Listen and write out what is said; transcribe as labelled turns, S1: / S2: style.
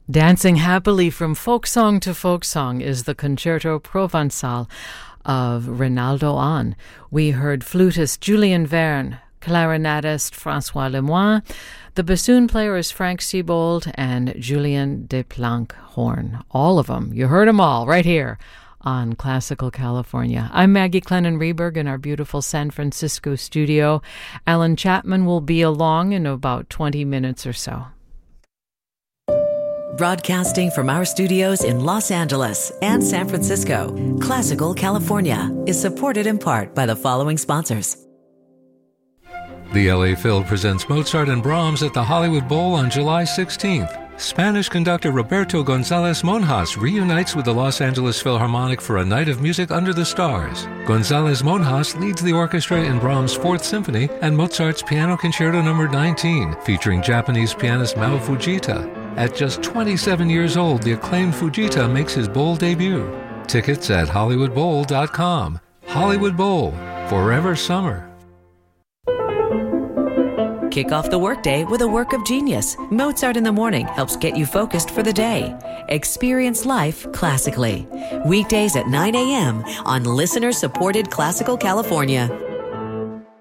S1: Dancing happily from folk song to folk song is the Concerto Provençal of Reynaldo Hahn. We heard flutist Julien Verne, clarinetist François Lemoine, the bassoon player is Frank Siebold, and Julien Desplanques horn. All of them. You heard them all right here on Classical California. I'm Maggie Clennon Rehberg in our beautiful San Francisco studio. Alan Chapman will be along in about 20 minutes or so.
S2: Broadcasting from our studios in Los Angeles and San Francisco, Classical California is supported in part by the following sponsors.
S3: The LA Phil presents Mozart and Brahms at the Hollywood Bowl on July 16th. Spanish conductor Roberto González Monjas reunites with the Los Angeles Philharmonic for a night of music under the stars. González Monjas leads the orchestra in Brahms' Fourth Symphony and Mozart's Piano Concerto No. 19, featuring Japanese pianist Mao Fujita. At just 27 years old, the acclaimed Fujita makes his bowl debut. Tickets at HollywoodBowl.com. Hollywood Bowl, forever summer.
S2: Kick off the workday with a work of genius. Mozart in the Morning helps get you focused for the day. Experience life classically. Weekdays at 9 a.m. on listener-supported Classical California.